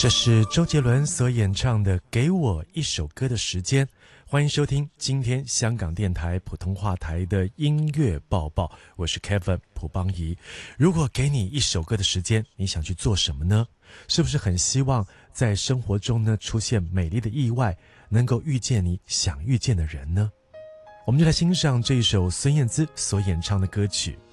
这是周杰伦所演唱的《给我一首歌的时间》。欢迎收听今天香港电台普通话台的音乐报报，我是 Kevin 蒲邦仪。如果给你一首歌的时间，你想去做什么呢？是不是很希望在生活中呢出现美丽的意外，能够遇见你想遇见的人呢？我们就来欣赏这一首孙燕姿所演唱的歌曲《